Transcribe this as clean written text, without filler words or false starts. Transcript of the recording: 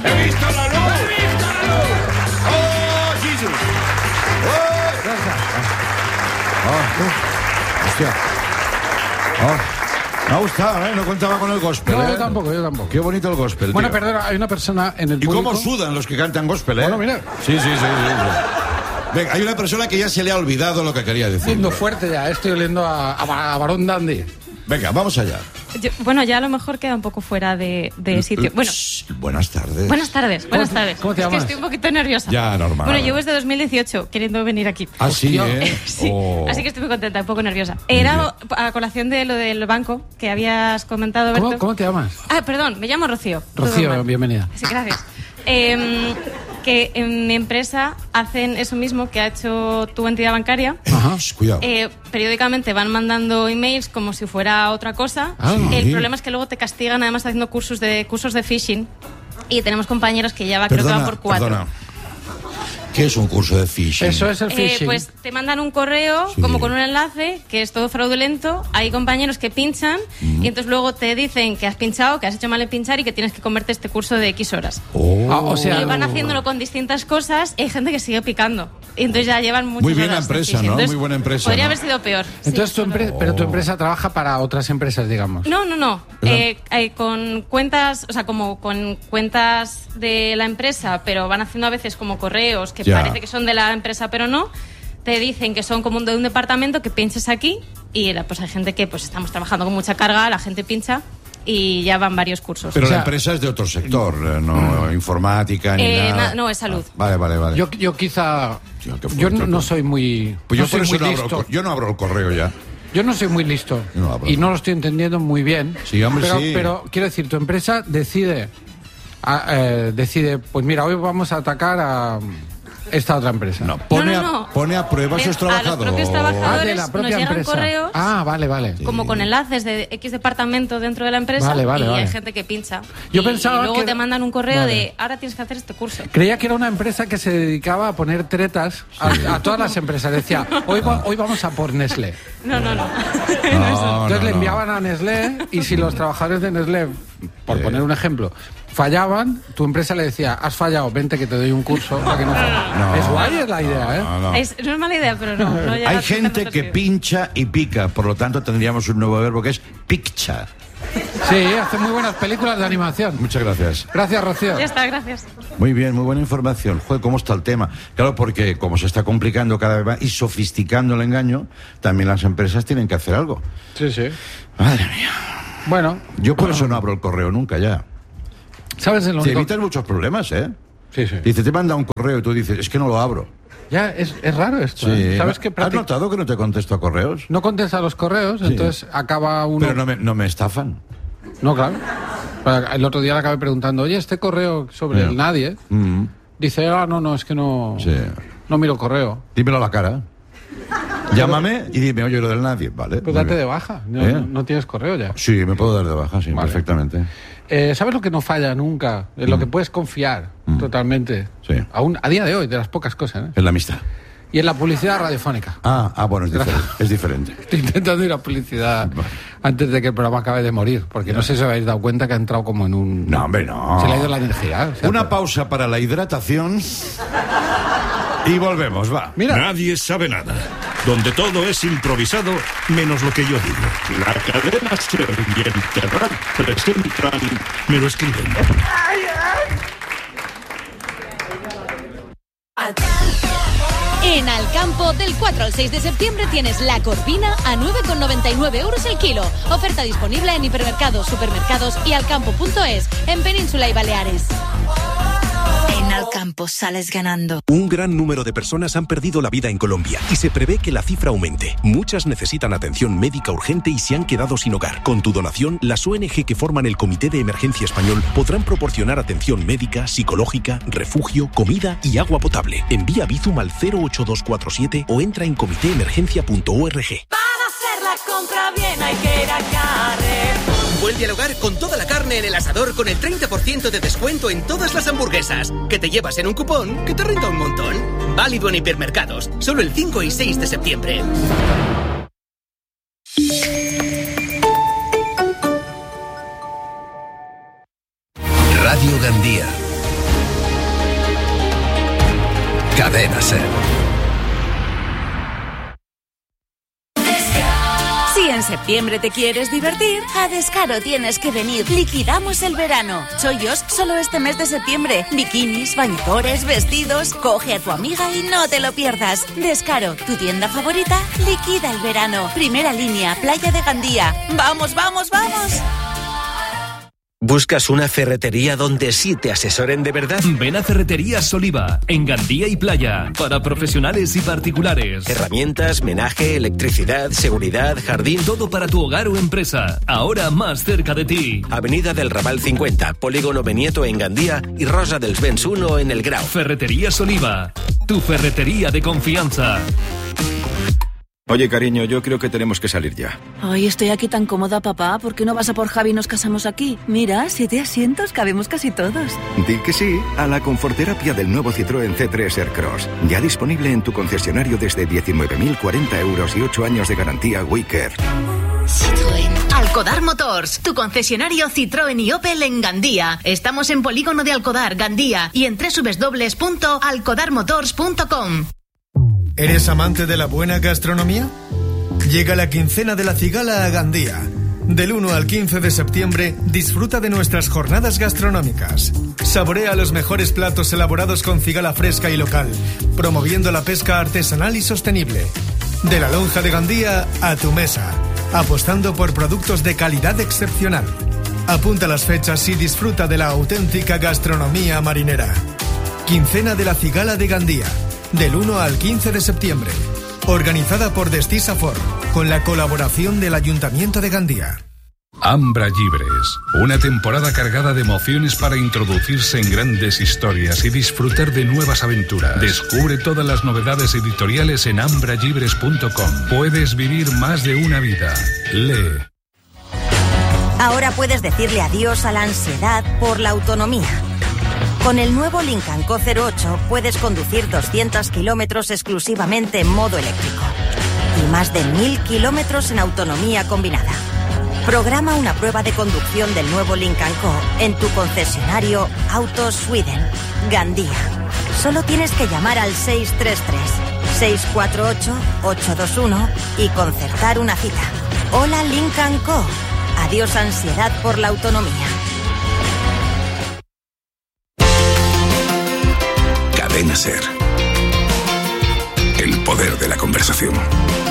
¡He visto la luz! ¡He visto la luz! ¡Oh, Jesus! Hostia. Me ha gustado, ¿eh? No contaba con el gospel, No, ¿eh? yo tampoco. Qué bonito el gospel, Bueno, tío. perdona, hay una persona en el ¿Y público... cómo sudan los que cantan gospel, eh? Bueno, mira. Sí. Venga, hay una persona que ya se le ha olvidado lo que quería decir. Oliendo fuerte ya, estoy oliendo a Barón Dandy. Venga, vamos allá. Bueno, ya a lo mejor queda un poco fuera de sitio. Bueno, Buenas tardes. buenas tardes. ¿Cómo te Es llamas? que estoy un poquito nerviosa. Ya, normal. Bueno, llevo desde 2018 queriendo venir aquí. Ah, sí, Hostia. ¿eh? Sí, Oh. así que estoy muy contenta, un poco nerviosa. Era a colación de lo del banco que habías comentado, Berto. ¿Cómo te llamas? Ah, perdón, me llamo Rocío. Todo Rocío, mal. bienvenida. Sí, gracias. Que en mi empresa hacen eso mismo que ha hecho tu entidad bancaria. Ajá. Cuidado. Periódicamente van mandando emails como si fuera otra cosa. Ah, El sí. problema es que luego te castigan además haciendo cursos de phishing. Y tenemos compañeros que ya creo que van por 4. Perdona. ¿Qué es un curso de phishing? Eso es el phishing. Pues te mandan un correo Sí. como con un enlace que es todo fraudulento. Hay compañeros que pinchan y entonces luego te dicen que has pinchado, que has hecho mal en pinchar y que tienes que comerte este curso de X horas. Oh. O sea, Y van haciéndolo con distintas cosas y hay gente que sigue picando. Y entonces ya llevan muchas Muy bien horas la de empresa, phishing. ¿no? Entonces, Muy buena empresa, Podría ¿no? haber sido peor. entonces Sí, pero tu empresa trabaja para otras empresas, digamos. No. Con cuentas, o sea, como con cuentas de la empresa, pero van haciendo a veces como correos que Ya. parece que son de la empresa, pero no. Te dicen que son como de un departamento, que pinches aquí y pues hay gente que pues estamos trabajando con mucha carga, la gente pincha y ya van varios cursos. Pero O sea, la empresa es de otro sector, no informática ni nada. no, es salud. Vale. Yo quizá... Tío, qué Yo fuerte, no pues. soy muy... Pues no yo por soy eso muy no abro, listo. yo no abro el correo ya. Yo no soy muy listo No, pero- y no lo estoy entendiendo muy bien. Sí, hombre, sí. Pero quiero decir, tu empresa decide, pues mira, hoy vamos a atacar a esta otra empresa. No, pone No. a prueba a sus A los trabajadores. propios trabajadores de la nos propia llegan empresa. correos Vale. como con enlaces de X departamento dentro de la empresa Vale, y vale. hay gente que pincha. Yo y pensaba luego que- te mandan un correo Vale. de ahora tienes que hacer este curso. Creía que era una empresa que se dedicaba a poner tretas a todas las empresas. Decía, hoy vamos a por Nestlé. No. Entonces le enviaban a Nestlé y si los trabajadores de Nestlé, por poner un ejemplo, fallaban, tu empresa le decía, has fallado, vente que te doy un curso para que no falles. No. Es guay es la idea, ¿eh? No. No es mala idea, pero no llega Hay a ser gente tan que retorcido. pincha y pica, por lo tanto tendríamos un nuevo verbo que es piccha. Sí, hace muy buenas películas de animación. Muchas gracias. Gracias, Rocío. Ya está, gracias. Muy bien, muy buena información. Joder, ¿cómo está el tema? Claro, porque como se está complicando cada vez más y sofisticando el engaño, también las empresas tienen que hacer algo. Sí. Madre mía. Bueno, Yo por eso no abro el correo nunca ya. ¿sabes el Te único? evitas muchos problemas, ¿eh? Sí. Dice, te manda un correo y tú dices, es que no lo abro. Ya, es raro esto. Sí. ¿eh? ¿Sabes qué? ¿Has notado que no te contesto a correos? No contesta los correos, entonces acaba uno... Pero no me estafan. No, claro. El otro día le acabé preguntando, oye, este correo sobre Ya. el nadie, Mm. dice, no, es que no, Sí. no miro el correo. Dímelo a la cara. Llámame y dime, oye, lo del nadie. Vale. Pues muy date bien. de baja, ¿Eh? no tienes correo ya. Sí, me puedo dar de baja, sí, Vale. perfectamente. ¿Sabes lo que no falla nunca? En lo que puedes confiar totalmente. Sí. Aún a día de hoy, de las pocas cosas. ¿eh? Es la amistad. Y en la publicidad radiofónica. Bueno, es diferente. Es diferente. Estoy intentando ir a publicidad antes de que el programa acabe de morir, porque no sé si os habéis dado cuenta que ha entrado como en un... No, hombre, no. Se le ha ido la energía. o sea, Una pausa para la hidratación y volvemos, va. Mira, Nadie sabe nada. Donde todo es improvisado, menos lo que yo digo. La cadena SER y Enterrat presentan... Me lo escriben. En Alcampo, del 4 al 6 de septiembre tienes la corvina a 9,99 euros el kilo. Oferta disponible en hipermercados, supermercados y alcampo.es, en Península y Baleares. En Alcampo sales ganando. Un gran número de personas han perdido la vida en Colombia y se prevé que la cifra aumente. Muchas necesitan atención médica urgente y se han quedado sin hogar. Con tu donación, las ONG que forman el Comité de Emergencia Español podrán proporcionar atención médica, psicológica, refugio, comida y agua potable. Envía Bizum al 08247 o entra en comitéemergencia.org. Para hacer la compra bien hay que ir a Carrefour. Vuelve al hogar con toda la carne en el asador con el 30% de descuento en todas las hamburguesas. Que te llevas en un cupón que te renta un montón. Válido en hipermercados. Solo el 5 y 6 de septiembre. Radio Gandía. Cadena SER. Si en septiembre te quieres divertir, a Descaro tienes que venir. Liquidamos el verano. Chollos solo este mes de septiembre. Bikinis, bañadores, vestidos. Coge a tu amiga y no te lo pierdas. Descaro, tu tienda favorita, liquida el verano. Primera línea, Playa de Gandía. ¡Vamos, vamos, vamos! ¿Buscas una ferretería donde sí te asesoren de verdad? Ven a Ferreterías Oliva, en Gandía y Playa, para profesionales y particulares. Herramientas, menaje, electricidad, seguridad, jardín. Todo para tu hogar o empresa, ahora más cerca de ti. Avenida del Raval 50, Polígono Benieto en Gandía y Rosa dels Vents 1 en El Grau. Ferreterías Oliva, tu ferretería de confianza. Oye, cariño, yo creo que tenemos que salir ya. Ay, estoy aquí tan cómoda, papá. ¿Por qué no vas a por Javi y nos casamos aquí? Mira, 7 asientos, cabemos casi todos. Di que sí a la conforterapia del nuevo Citroën C3 Aircross. Ya disponible en tu concesionario desde 19.040 euros y 8 años de garantía Wicker. Citroën. Alcodar Motors, tu concesionario Citroën y Opel en Gandía. Estamos en Polígono de Alcodar, Gandía, y en www.alcodarmotors.com. ¿Eres amante de la buena gastronomía? Llega la quincena de la cigala a Gandía. Del 1 al 15 de septiembre, disfruta de nuestras jornadas gastronómicas. Saborea los mejores platos elaborados con cigala fresca y local, promoviendo la pesca artesanal y sostenible. De la lonja de Gandía a tu mesa, apostando por productos de calidad excepcional. Apunta las fechas y disfruta de la auténtica gastronomía marinera. Quincena de la cigala de Gandía. Del 1 al 15 de septiembre. Organizada por Destisafor, con la colaboración del Ayuntamiento de Gandía. Ambra Llibres, una temporada cargada de emociones para introducirse en grandes historias y disfrutar de nuevas aventuras. Descubre todas las novedades editoriales en ambrallibres.com. Puedes vivir más de una vida. Lee. Ahora puedes decirle adiós a la ansiedad por la autonomía. Con el nuevo Lincoln Co 08 puedes conducir 200 kilómetros exclusivamente en modo eléctrico y más de 1000 kilómetros en autonomía combinada. Programa una prueba de conducción del nuevo Lincoln Co en tu concesionario Autos Sweden, Gandía. Solo tienes que llamar al 633-648-821 y concertar una cita. Hola Lincoln Co. Adiós ansiedad por la autonomía. Cadena SER. El poder de la conversación.